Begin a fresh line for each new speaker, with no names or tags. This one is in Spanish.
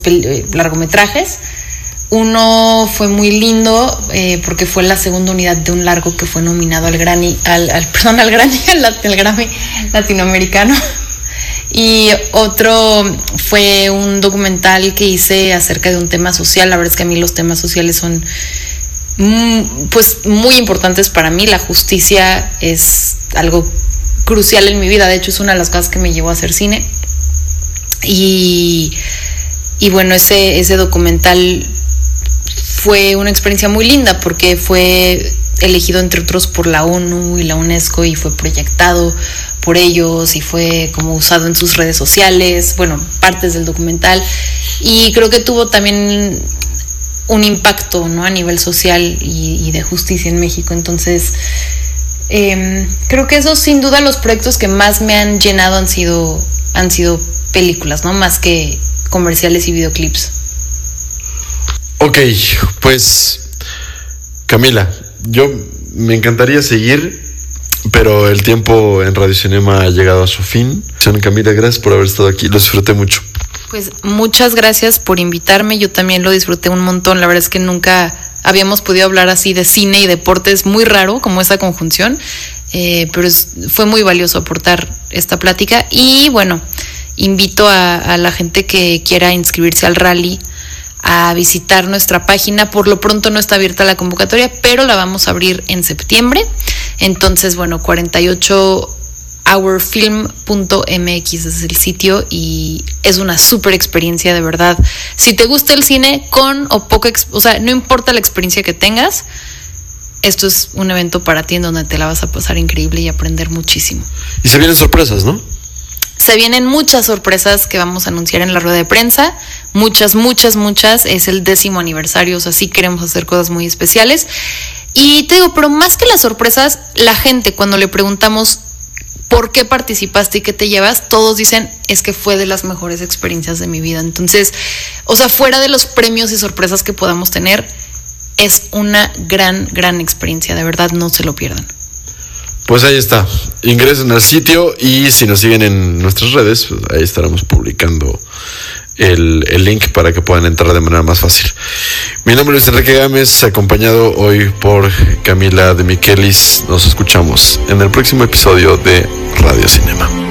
largometrajes. Uno fue muy lindo porque fue la segunda unidad de un largo que fue nominado al Grammy latinoamericano. Y otro fue un documental que hice acerca de un tema social. La verdad es que a mí los temas sociales son pues muy importantes para mí. La justicia es algo crucial en mi vida. De hecho, es una de las cosas que me llevó a hacer cine. Y bueno, ese documental fue una experiencia muy linda porque fue elegido entre otros por la ONU y la UNESCO y fue proyectado por ellos y fue como usado en sus redes sociales, bueno, partes del documental, y creo que tuvo también un impacto, ¿no?, a nivel social y de justicia en México. Entonces creo que esos sin duda los proyectos que más me han llenado han sido películas, ¿no?, más que comerciales y videoclips.
Ok, pues Camila, yo me encantaría seguir, pero el tiempo en Radio Cinema ha llegado a su fin. Camila, gracias por haber estado aquí, lo disfruté mucho.
Pues muchas gracias por invitarme, yo también lo disfruté un montón. La verdad es que nunca habíamos podido hablar así de cine y deporte, es muy raro como esa conjunción, pero fue muy valioso aportar esta plática. Y bueno, invito a la gente que quiera inscribirse al rally a visitar nuestra página. Por lo pronto no está abierta la convocatoria, pero la vamos a abrir en septiembre. Entonces, bueno, 48hourfilm.mx es el sitio y es una súper experiencia, de verdad. Si te gusta el cine, con o poca, o sea, no importa la experiencia que tengas, esto es un evento para ti en donde te la vas a pasar increíble y aprender muchísimo.
Y se vienen sorpresas, ¿no?
Se vienen muchas sorpresas que vamos a anunciar en la rueda de prensa. Muchas. Es el 10º aniversario, o sea, sí queremos hacer cosas muy especiales. Y te digo, pero más que las sorpresas, la gente, cuando le preguntamos por qué participaste y qué te llevas, todos dicen, es que fue de las mejores experiencias de mi vida. Entonces, o sea, fuera de los premios y sorpresas que podamos tener, es una gran experiencia. De verdad, no se lo pierdan.
Pues ahí está, ingresen al sitio y si nos siguen en nuestras redes, pues ahí estaremos publicando el link para que puedan entrar de manera más fácil. Mi nombre es Enrique Gámez, acompañado hoy por Camila de Michelis. Nos escuchamos en el próximo episodio de Radio Cinema.